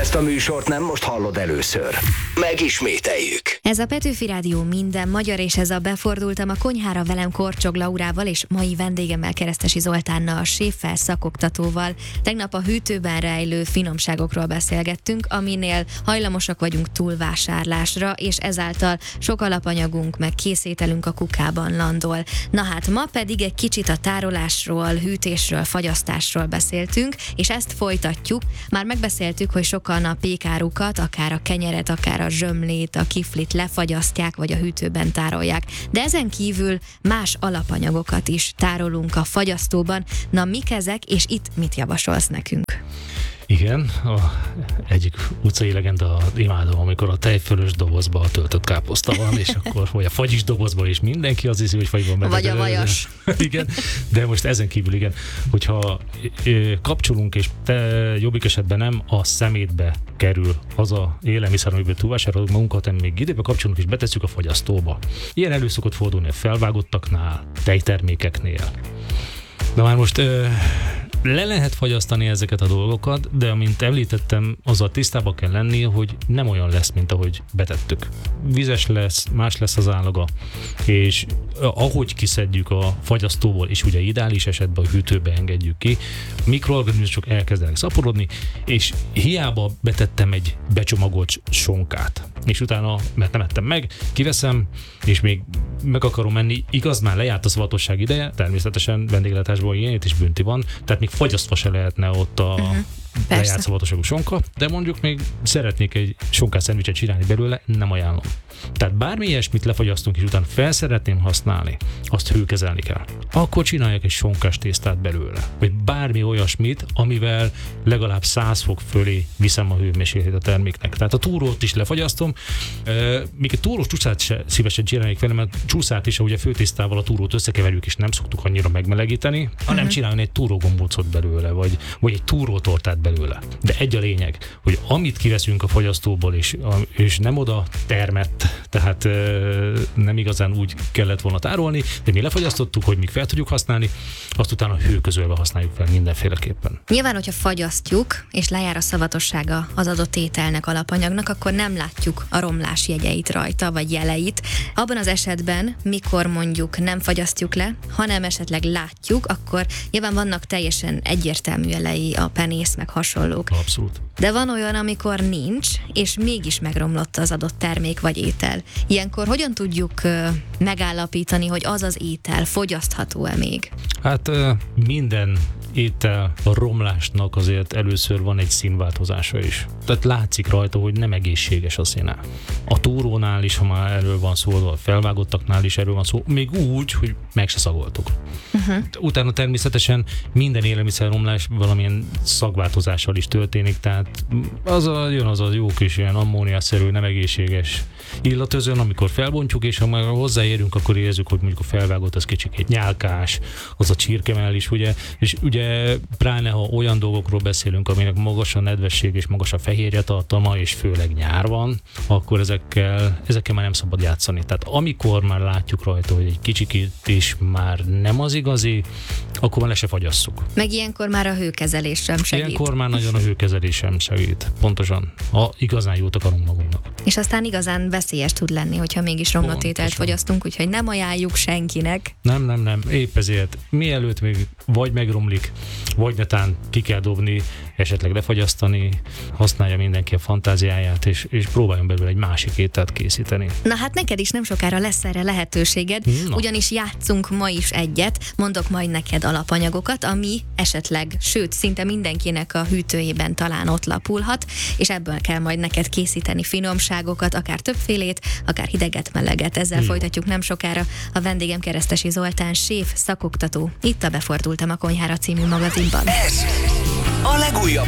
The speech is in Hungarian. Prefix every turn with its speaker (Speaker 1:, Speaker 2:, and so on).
Speaker 1: Ezt a műsort nem most hallod először. Megismételjük.
Speaker 2: Ez a Petőfi Rádió minden magyar, és ez a Befordultam a konyhára velem Korcsog Laurával és mai vendégemmel Keresztesi Zoltánnal, a séffel, szakoktatóval. Tegnap a hűtőben rejlő finomságokról beszélgettünk, aminél hajlamosak vagyunk túlvásárlásra, és ezáltal sok alapanyagunk meg készételünk a kukában landol. Na hát ma pedig egy kicsit a tárolásról, hűtésről, fagyasztásról beszéltünk, és ezt folytatjuk. Már megbeszéltük, hogy sokan a pékárukat, akár a kenyeret, akár a zsömlét, a kiflit lefagyasztják, vagy a hűtőben tárolják. De ezen kívül más alapanyagokat is tárolunk a fagyasztóban. Na, mik ezek, és itt mit javasolsz nekünk?
Speaker 3: Igen, egyik utcai legenda, imádom, amikor a tejfölös dobozba töltött káposzta van, és akkor, vagy a fagyis dobozba is mindenki az hiszi, hogy fagyban meg.
Speaker 2: Vagy a vajas.
Speaker 3: Igen, de most ezen kívül igen, hogyha kapcsolunk, és jobbik esetben nem a szemétbe kerül az a élelmiszer, amiből túlvásárolunk magunkat, hanem még időbe kapcsolunk és betesszük a fagyasztóba. Ilyen elő szokott fordulni a felvágottaknál, tejtermékeknél. Na már most le lehet fagyasztani ezeket a dolgokat, de amint említettem, azzal tisztában kell lenni, hogy nem olyan lesz, mint ahogy betettük. Vizes lesz, más lesz az állaga, és ahogy kiszedjük a fagyasztóból, és ugye ideális esetben a hűtőbe engedjük ki, mikroorganizmusok elkezdenek szaporodni, és hiába betettem egy becsomagolt sonkát, és utána, mert nem ettem meg, kiveszem, és még meg akarom menni, igaz, már lejárt a szavatosság ideje, természetesen vendéglátásban ilyen is bünti van, tehát még fagyasztva se lehetne ott a lejárt szavatosságú sonka, de mondjuk még szeretnék egy sonkás szendvicset csinálni belőle, nem ajánlom. Tehát bármi ilyesmit lefagyasztunk, és utána fel szeretném használni, azt hőkezelni kell. Akkor csináljak egy sonkás tésztát belőle, vagy bármi olyasmit, amivel legalább 100 fok fölé viszem a hőmérsékletét a terméknek. Tehát a túrót is lefagyasztom, még egy túrós csúszát se szívesen csinálnék vele, mert csúszát is, ahogy a főtésztával a túrót összekeverjük, és nem szoktuk annyira megmelegíteni, hanem csinálni egy túrógombócot belőle, vagy egy túrótortát belőle. De egy a lényeg, hogy amit kiveszünk a fagyasztóból, és nem oda termett, tehát nem igazán úgy kellett volna tárolni, de mi lefagyasztottuk, hogy még fel tudjuk használni, azt utána hőközölve használjuk fel mindenféleképpen.
Speaker 2: Nyilván, hogyha fagyasztjuk, és lejár a szavatossága az adott ételnek, alapanyagnak, akkor nem látjuk a romlás jegyeit rajta, vagy jeleit. Abban az esetben, mikor mondjuk nem fagyasztjuk le, hanem esetleg látjuk, akkor nyilván vannak teljesen egyértelmű jelei, a penész, meg hasonlók.
Speaker 3: Abszolút.
Speaker 2: De van olyan, amikor nincs, és mégis megromlott az adott termék vagy étel. Ilyenkor hogyan tudjuk megállapítani, hogy az az étel fogyasztható-e még?
Speaker 3: Hát minden étel a romlásnak azért először van egy színváltozása is. Tehát látszik rajta, hogy nem egészséges a színe. A túrónál is, ha már erről van szó, a felvágottaknál is erről van szó, még úgy, hogy meg se szagoltuk. Utána természetesen minden élelmiszerromlás valamilyen szagváltozással is történik, tehát jön az a jó kis ilyen ammóniaszerű, nem egészséges illatözön, amikor felbontjuk, és ha már hozzáérünk, akkor érezzük, hogy mondjuk a felvágott az kicsikét nyálkás, az a csirkemell is, ugye, és ugye pláne, ha olyan dolgokról beszélünk, aminek magas a nedvesség és magas a fehérje tartalma, és főleg nyár van, akkor ezekkel már nem szabad játszani. Tehát amikor már látjuk rajta, hogy egy kicsikét is már nem az igazi, akkor már le se fagyasszuk.
Speaker 2: Meg ilyenkor már a hőkezelés sem segít.
Speaker 3: Ilyenkor már nagyon a hőkezelés sem segít. Pontosan. Ha igazán jót akarunk magunknak.
Speaker 2: És aztán igazán veszélyes tud lenni, hogyha mégis romlott ételt fogyasztunk, úgyhogy nem ajánljuk senkinek.
Speaker 3: Nem. Épp ezért mielőtt még vagy megromlik, vagy netán ki kell dobni, esetleg lefagyasztani, használja mindenki a fantáziáját, és próbáljon belőle egy másik ételt készíteni.
Speaker 2: Na hát neked is nem sokára lesz erre lehetőséged, ugyanis játszunk ma is egyet, mondok majd neked alapanyagokat, ami esetleg, sőt, szinte mindenkinek a hűtőjében talán ott lapulhat, és ebből kell majd neked készíteni finomságokat, akár többfélét, akár hideget, meleget. Ezzel folytatjuk nem sokára. A vendégem Keresztesi Zoltán, séf, szakoktató. Itt a Befordultam a konyhára című magazinban.
Speaker 1: Ez a legújabb